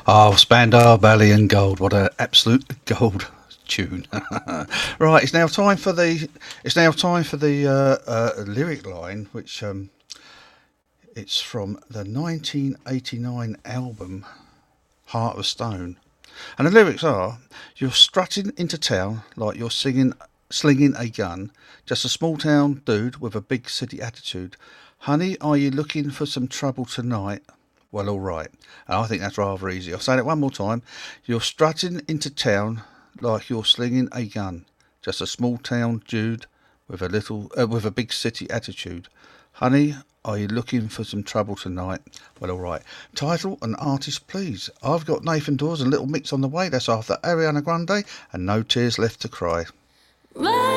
Oh, Spandau Ballet and Gold. What an absolute gold tune. Right, it's now time for the lyric line, which it's from the 1989 album Heart of Stone. And the lyrics are: You're strutting into town like you're slinging a gun, just a small town dude with a big city attitude. Honey, are you looking for some trouble tonight? Well, all right. And I think that's rather easy. I'll say it one more time. You're strutting into town like you're slinging a gun, just a small town dude with a big city attitude. Honey, are you looking for some trouble tonight? Well, all right. Title and artist, please. I've got Nathan Dawes and Little Mix on the way. That's after Ariana Grande and No Tears Left to Cry.